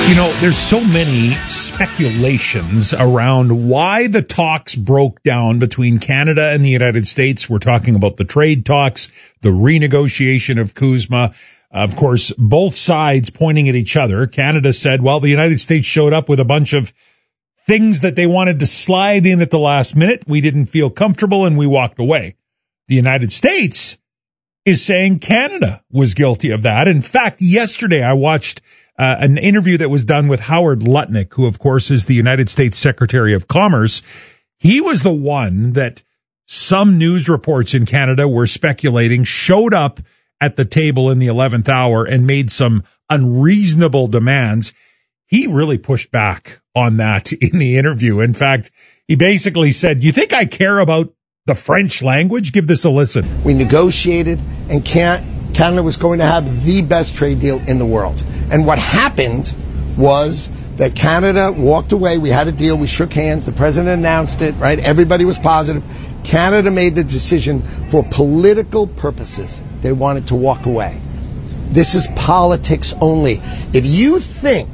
You know, there's so many speculations around why the talks broke down between Canada and the United States. We're talking about the trade talks, the renegotiation of CUSMA. Of course, both sides pointing at each other. Canada said, well, the United States showed up with a bunch of things that they wanted to slide in at the last minute. We didn't feel comfortable and we walked away. The United States is saying Canada was guilty of that. In fact, yesterday I watched an interview that was done with Howard Lutnick, who, of course, is the United States Secretary of Commerce. He was the one that some news reports in Canada were speculating showed up at the table in the 11th hour and made some unreasonable demands. He really pushed back on that in the interview. In fact, he basically said, you think I care about the French language? Give this a listen. We negotiated, and Canada was going to have the best trade deal in the world. And what happened was that Canada walked away. We had a deal. We shook hands. The president announced it, right? Everybody was positive. Canada made the decision for political purposes. They wanted to walk away. This is politics only. If you think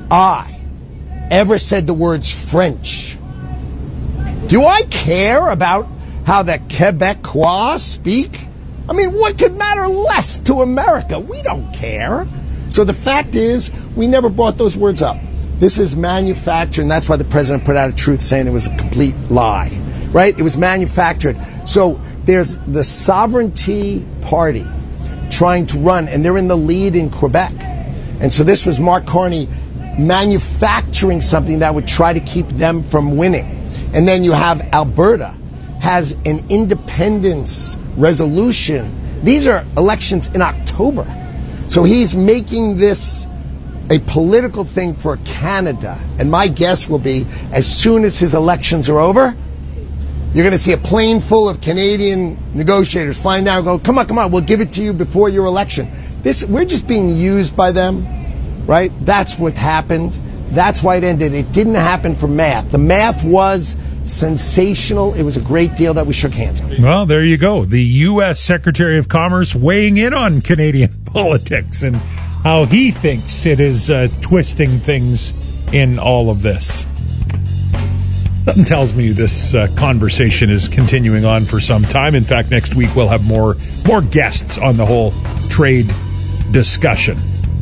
I ever said the words French, do I care about how the Quebecois speak? I mean, what could matter less to America? We don't care. So the fact is, we never brought those words up. This is manufactured, and that's why the president put out a truth saying it was a complete lie, right? It was manufactured. So there's the Sovereignty Party trying to run, and they're in the lead in Quebec. And so this was Mark Carney manufacturing something that would try to keep them from winning. And then you have Alberta has an independence resolution. These are elections in October. So he's making this a political thing for Canada. And my guess will be, as soon as his elections are over, you're going to see a plane full of Canadian negotiators flying down and go, come on, we'll give it to you before your election. We're just being used by them, right? That's what happened. That's why it ended. It didn't happen for math. The math was sensational. It was a great deal that we shook hands on. Well, there you go. The U.S. Secretary of Commerce weighing in on Canadian politics and how he thinks it is twisting things in all of this. Something tells me this conversation is continuing on for some time. In fact, next week we'll have more guests on the whole trade discussion.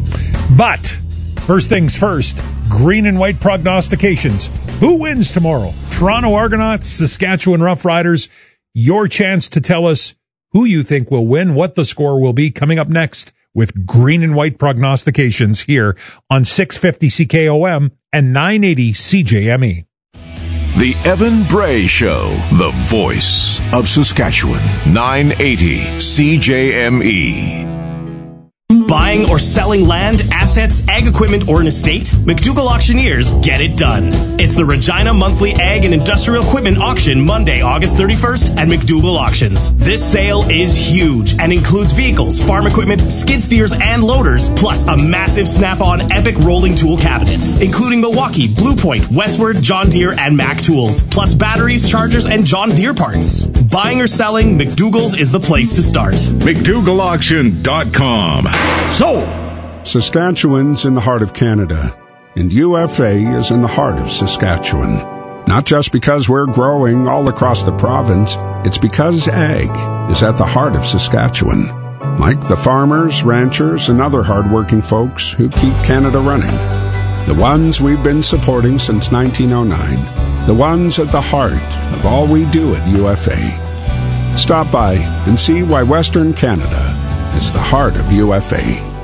But first things first, green and white prognostications. Who wins tomorrow? Toronto Argonauts, Saskatchewan Roughriders. Your chance to tell us who you think will win, what the score will be, coming up next with green and white prognostications here on 650 CKOM and 980 CJME. The Evan Bray Show, the voice of Saskatchewan, 980 CJME. Buying or selling land, assets, ag equipment, or an estate? McDougall Auctioneers get it done. It's the Regina Monthly Ag and Industrial Equipment Auction Monday, August 31st at McDougall Auctions. This sale is huge and includes vehicles, farm equipment, skid steers, and loaders, plus a massive Snap-on epic rolling tool cabinet, including Milwaukee, Blue Point, Westward, John Deere, and Mac tools, plus batteries, chargers, and John Deere parts. Buying or selling, McDougall's is the place to start. McDougallAuction.com. Sold! Saskatchewan's in the heart of Canada, and UFA is in the heart of Saskatchewan. Not just because we're growing all across the province, it's because ag is at the heart of Saskatchewan. Like the farmers, ranchers, and other hardworking folks who keep Canada running. The ones we've been supporting since 1909. The ones at the heart of all we do at UFA. Stop by and see why Western Canada is the heart of UFA.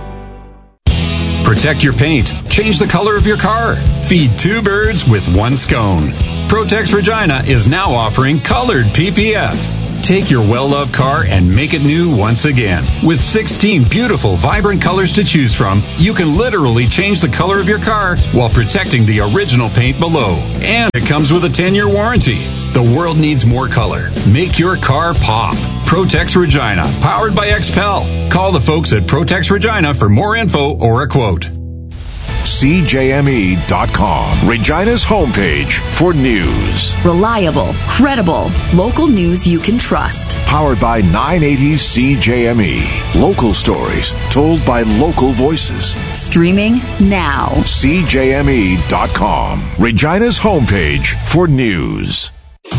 Protect your paint. Change the color of your car. Feed two birds with one scone. Protex Regina is now offering colored PPF. Take your well-loved car and make it new once again. With 16 beautiful, vibrant colors to choose from, you can literally change the color of your car while protecting the original paint below. And it comes with a 10-year warranty. The world needs more color. Make your car pop. Protex Regina, powered by XPEL. Call the folks at Protex Regina for more info or a quote. 980CJME.com. Regina's homepage for news. Reliable, credible, local news you can trust. Powered by 980 CJME. Local stories told by local voices. Streaming now. CJME.com. Regina's homepage for news.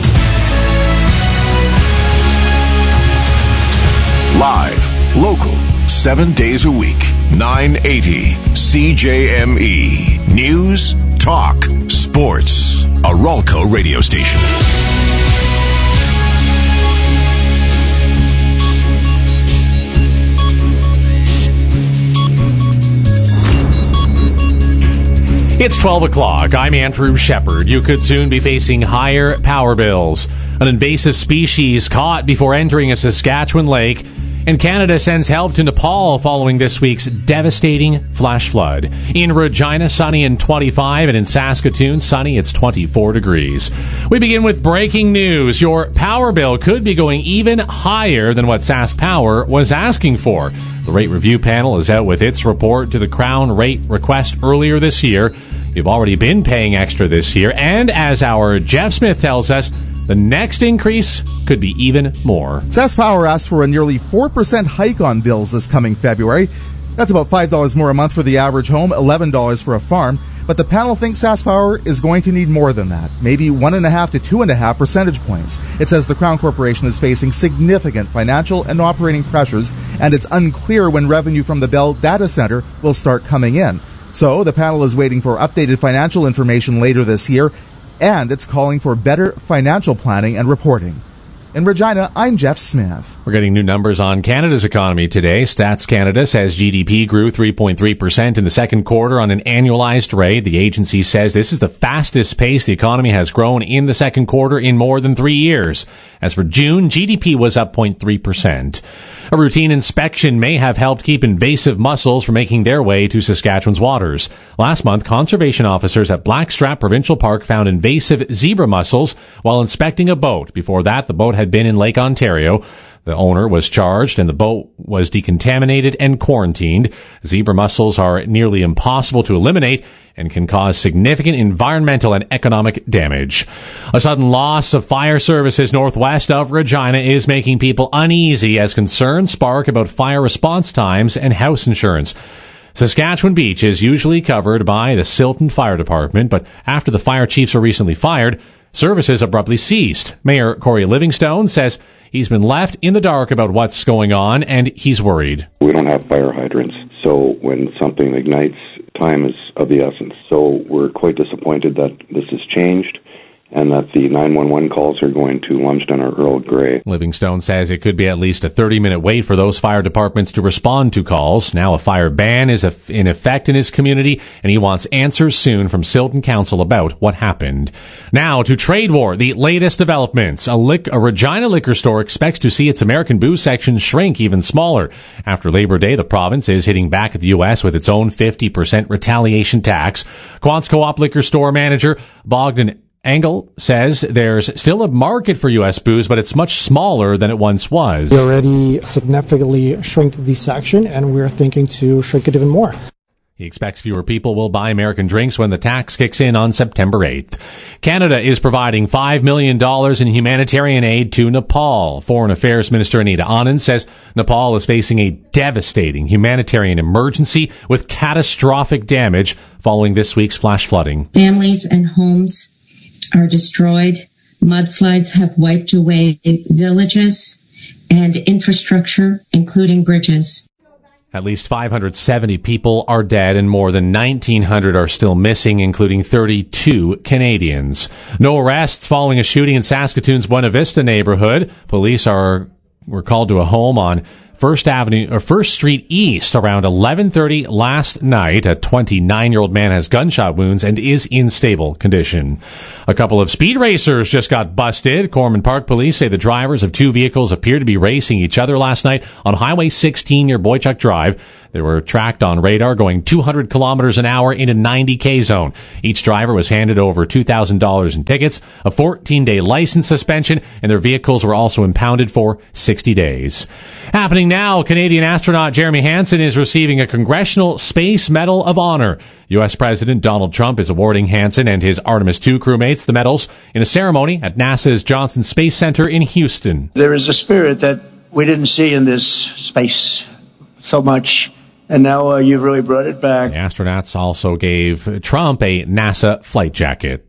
Live, local, 7 days a week. 980 CJME. News, talk, sports. A Ralco radio station. It's 12 o'clock. I'm Andrew Shepard. You could soon be facing higher power bills. An invasive species caught before entering a Saskatchewan lake. And Canada sends help to Nepal following this week's devastating flash flood. In Regina, sunny and 25, and in Saskatoon, sunny, it's 24 degrees. We begin with breaking news. Your power bill could be going even higher than what Sask Power was asking for. The rate review panel is out with its report to the Crown rate request earlier this year. You've already been paying extra this year, and as our Jeff Smith tells us, the next increase could be even more. Sask Power asked for a nearly 4% hike on bills this coming February. That's about $5 more a month for the average home, $11 for a farm. But the panel thinks Sask Power is going to need more than that, maybe 1.5 to 2.5 percentage points. It says the Crown Corporation is facing significant financial and operating pressures, and it's unclear when revenue from the Bell data center will start coming in. So the panel is waiting for updated financial information later this year, and it's calling for better financial planning and reporting. In Regina, I'm Jeff Smith. We're getting new numbers on Canada's economy today. Stats Canada says GDP grew 3.3% in the second quarter on an annualized rate. The agency says this is the fastest pace the economy has grown in the second quarter in more than 3 years. As for June, GDP was up 0.3%. A routine inspection may have helped keep invasive mussels from making their way to Saskatchewan's waters. Last month, conservation officers at Blackstrap Provincial Park found invasive zebra mussels while inspecting a boat. Before that, the boat had been in Lake Ontario. The owner was charged and the boat was decontaminated and quarantined. Zebra mussels are nearly impossible to eliminate and can cause significant environmental and economic damage. A sudden loss of fire services northwest of Regina is making people uneasy as concerns spark about fire response times and house insurance. Saskatchewan Beach is usually covered by the Silton Fire Department, but after the fire chiefs were recently fired, services abruptly ceased. Mayor Corey Livingstone says he's been left in the dark about what's going on, and he's worried. We don't have fire hydrants, so when something ignites, time is of the essence. So we're quite disappointed that this has changed and that the 911 calls are going to Lumsden or Earl Grey. Livingstone says it could be at least a 30-minute wait for those fire departments to respond to calls. Now a fire ban is in effect in his community, and he wants answers soon from Silton Council about what happened. Now to trade war, the latest developments. A Regina liquor store expects to see its American booze section shrink even smaller. After Labor Day, the province is hitting back at the U.S. with its own 50% retaliation tax. Quants Co-op liquor store manager Bogdan Engel says there's still a market for U.S. booze, but it's much smaller than it once was. We already significantly shrunk the section, and we're thinking to shrink it even more. He expects fewer people will buy American drinks when the tax kicks in on September 8th. Canada is providing $5 million in humanitarian aid to Nepal. Foreign Affairs Minister Anita Anand says Nepal is facing a devastating humanitarian emergency with catastrophic damage following this week's flash flooding. Families and homes are destroyed. Mudslides have wiped away villages and infrastructure, including bridges. At least 570 people are dead and more than 1,900 are still missing, including 32 Canadians. No arrests following a shooting in Saskatoon's Buena Vista neighborhood. Police were called to a home on First Street East around 11:30 last night. A 29-year-old man has gunshot wounds and is in stable condition. A couple of speed racers just got busted. Corman Park police say the drivers of two vehicles appear to be racing each other last night on Highway 16 near Boychuk Drive. They were tracked on radar going 200 kilometers an hour in a 90K zone. Each driver was handed over $2,000 in tickets, a 14-day license suspension, and their vehicles were also impounded for 60 days. Happening now, Canadian astronaut Jeremy Hansen is receiving a Congressional Space Medal of Honor. U.S. President Donald Trump is awarding Hansen and his Artemis II crewmates the medals in a ceremony at NASA's Johnson Space Center in Houston. There is a spirit that we didn't see in this space so much, and now you've really brought it back. The astronauts also gave Trump a NASA flight jacket.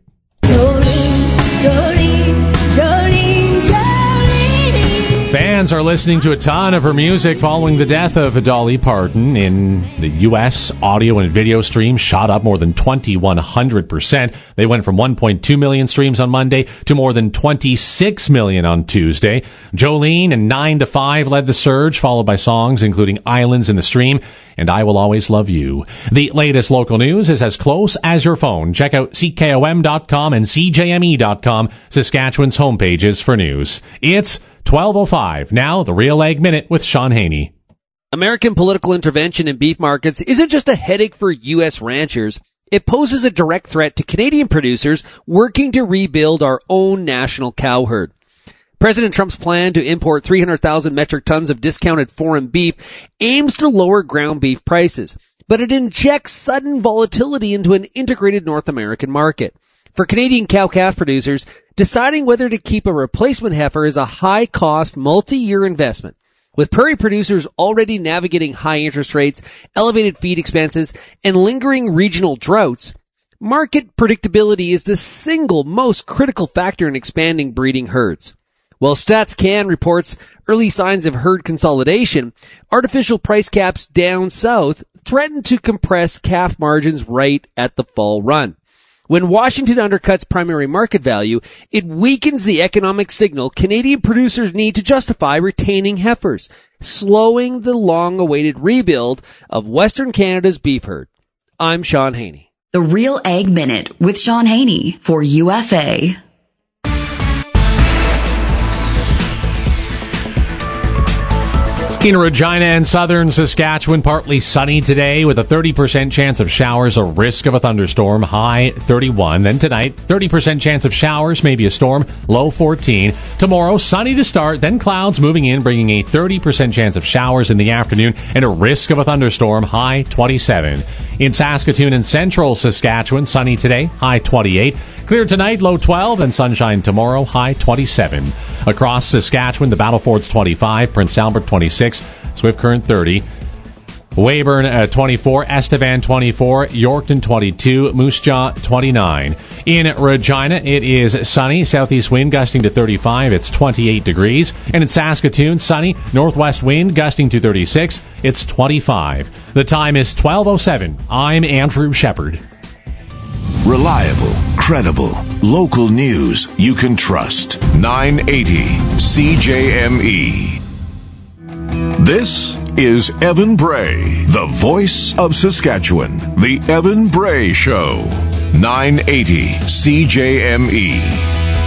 Fans are listening to a ton of her music following the death of Dolly Parton. In the U.S., audio and video streams shot up more than 2,100%. They went from 1.2 million streams on Monday to more than 26 million on Tuesday. Jolene and 9 to 5 led the surge, followed by songs including Islands in the Stream and I Will Always Love You. The latest local news is as close as your phone. Check out CKOM.com and CJME.com, Saskatchewan's homepages for news. It's 12:05. Now, the Real Ag Minute with Sean Haney. American political intervention in beef markets isn't just a headache for U.S. ranchers. It poses a direct threat to Canadian producers working to rebuild our own national cow herd. President Trump's plan to import 300,000 metric tons of discounted foreign beef aims to lower ground beef prices, but it injects sudden volatility into an integrated North American market. For Canadian cow-calf producers, deciding whether to keep a replacement heifer is a high-cost, multi-year investment. With prairie producers already navigating high interest rates, elevated feed expenses, and lingering regional droughts, market predictability is the single most critical factor in expanding breeding herds. While StatsCan reports early signs of herd consolidation, artificial price caps down south threaten to compress calf margins right at the fall run. When Washington undercuts primary market value, it weakens the economic signal Canadian producers need to justify retaining heifers, slowing the long-awaited rebuild of Western Canada's beef herd. I'm Sean Haney. The Real Ag Minute with Sean Haney for UFA. In Regina and southern Saskatchewan, partly sunny today with a 30% chance of showers, a risk of a thunderstorm, high 31. Then tonight, 30% chance of showers, maybe a storm, low 14. Tomorrow, sunny to start, then clouds moving in, bringing a 30% chance of showers in the afternoon and a risk of a thunderstorm, high 27. In Saskatoon and central Saskatchewan, sunny today, high 28. Clear tonight, low 12, and sunshine tomorrow, high 27. Across Saskatchewan, the Battlefords 25, Prince Albert 26, Swift Current 30, Weyburn 24, Estevan 24, Yorkton 22, Moose Jaw 29. In Regina, it is sunny, southeast wind gusting to 35, it's 28 degrees. And in Saskatoon, sunny, northwest wind gusting to 36, it's 25. The time is 12:07. I'm Andrew Shepard. Reliable, credible, local news you can trust. 980 CJME. This is Evan Bray, the voice of Saskatchewan. The Evan Bray Show. 980 CJME.